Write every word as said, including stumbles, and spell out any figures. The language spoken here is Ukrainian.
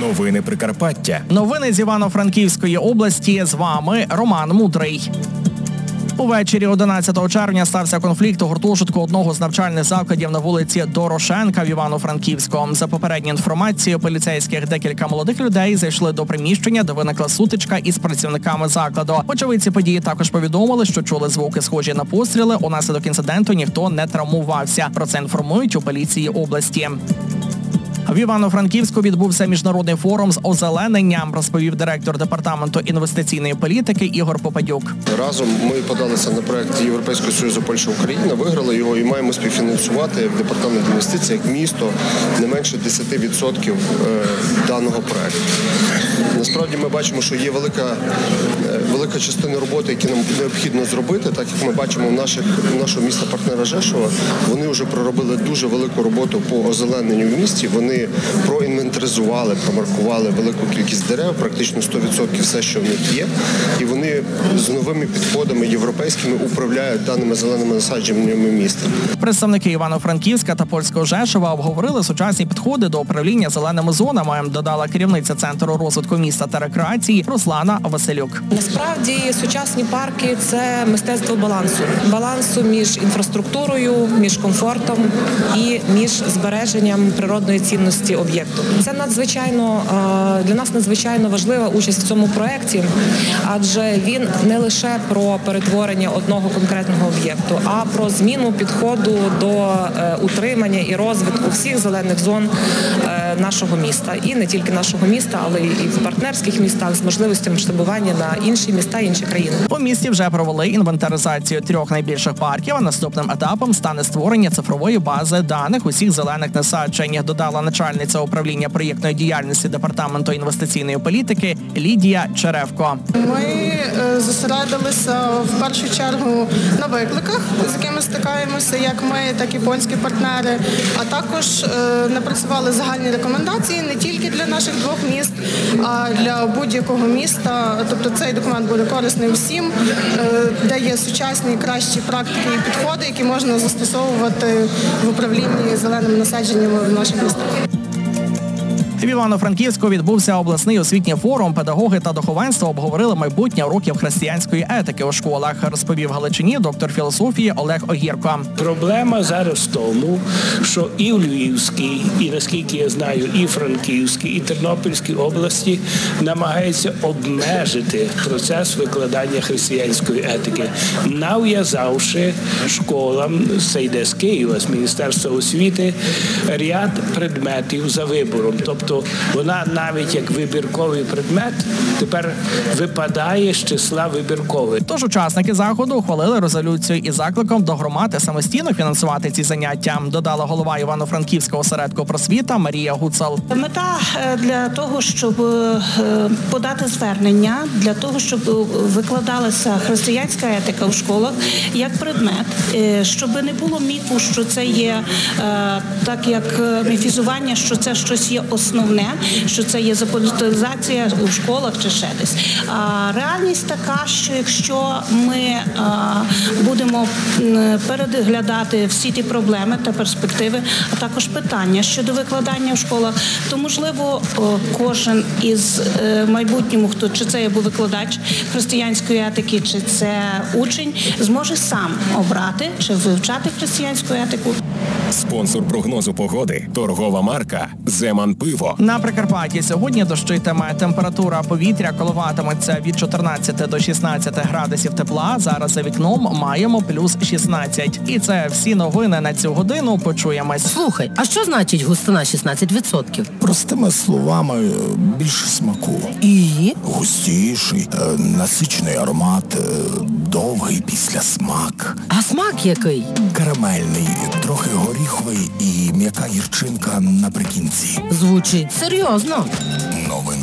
Новини Прикарпаття. Новини з Івано-Франківської області. З вами Роман Мудрий. Увечері одинадцятого червня стався конфлікт у гуртожитку одного з навчальних закладів на вулиці Дорошенка в Івано-Франківську. За попередньою інформацією поліцейських, декілька молодих людей зайшли до приміщення, де виникла сутичка із працівниками закладу. Очевидці події також повідомили, що чули звуки, схожі на постріли. Унаслідок інциденту ніхто не травмувався. Про це інформують у поліції області. В Івано-Франківську відбувся міжнародний форум з озеленення, розповів директор департаменту інвестиційної політики Ігор Попадюк. Разом ми подалися на проект Європейського Союзу Польща-Україна, виграли його і маємо співфінансувати як департамент інвестицій, як місто, не менше десять відсотків даного проекту. Насправді ми бачимо, що є велика, велика частина роботи, які нам необхідно зробити, так як ми бачимо в наших, нашого міста-партнера Жешова, вони вже проробили дуже велику роботу по озелененню в місті, вони проінвентаризували, промаркували велику кількість дерев, практично сто відсотків все, що в них є, і вони з новими підходами європейськими управляють даними зеленими насадженнями міста. Представники Івано-Франківська та польського Жешова обговорили сучасні підходи до управління зеленими зонами, додала керівниця Центру розвитку міста та рекреації Руслана Василюк. Насправді сучасні парки – це мистецтво балансу. Балансу між інфраструктурою, між комфортом і між збереженням природної цінності об'єкту. Це надзвичайно, для нас надзвичайно важлива участь в цьому проєкті, адже він не лише про перетворення одного конкретного об'єкту, а про зміну підходу до утримання і розвитку всіх зелених зон нашого міста. І не тільки нашого міста, але і в партнерських містах з можливістю масштабування на інші міста і інші країни. У місті вже провели інвентаризацію трьох найбільших парків, а наступним етапом стане створення цифрової бази даних усіх зелених насаджень, додала начальниця управління проєктної діяльності Департаменту інвестиційної політики Лідія Черевко. Ми зосередилися в першу чергу на викликах, з якими стикаємося, як ми, так і польські партнери, а також напрацювали загальні рекомендації не тільки для наших двох міст, а для будь-якого міста. Тобто цей документ буде корисний всім, де є сучасні, кращі практики і підходи, які можна застосовувати в управлінні зеленими насадженнями в наших містах. В Івано-Франківську відбувся обласний освітній форум. Педагоги та духовенство обговорили майбутнє уроків християнської етики у школах, розповів Галичині доктор філософії Олег Огірко. Проблема зараз в тому, що і в Львівській, і, наскільки я знаю, і Франківській, і Тернопільській області намагаються обмежити процес викладання християнської етики, нав'язавши школам, це йде з Києва, з Міністерства освіти, ряд предметів за вибором. Тобто вона навіть як вибірковий предмет тепер випадає з числа вибіркових. Тож учасники заходу ухвалили резолюцію із закликом до громади самостійно фінансувати ці заняття, додала голова Івано-Франківського осередку просвіта Марія Гуцал. Мета для того, щоб подати звернення, для того, щоб викладалася християнська етика в школах як предмет, щоб не було міфу, що це є так як міфізування, що це щось є основне, що це є заполітизація у школах чи ще десь. А реальність така, що якщо ми а, будемо переглядати всі ті проблеми та перспективи, а також питання щодо викладання в школах, то, можливо, кожен із майбутньому, хто чи це є викладач християнської етики, чи це учень, зможе сам обрати чи вивчати християнську етику. Спонсор прогнозу погоди – торгова марка «Земан Пиво». На Прикарпатті сьогодні дощитиме. Температура повітря коливатиметься від чотирнадцяти до шістнадцяти градусів тепла. Зараз за вікном маємо плюс шістнадцять. І це всі новини на цю годину. Почуємось. Слухай, а що значить густина шістнадцять відсотків? Простими словами, більше смаку. І? Густіший, насичений аромат, довгий післясмак. А смак який? Карамельний, трохи горіховий і м'яка гірчинка наприкінці. Звучить серйозно. Новин